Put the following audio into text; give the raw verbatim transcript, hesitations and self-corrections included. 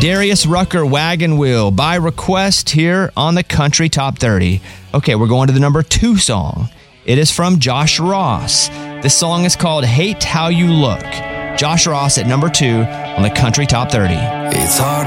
Darius Rucker, Wagon Wheel, by request here on the Country Top thirty. Okay, we're going to the number two song. It is from Josh Ross. This song is called Hate How You Look. Josh Ross at number two on the Country Top thirty. It's hard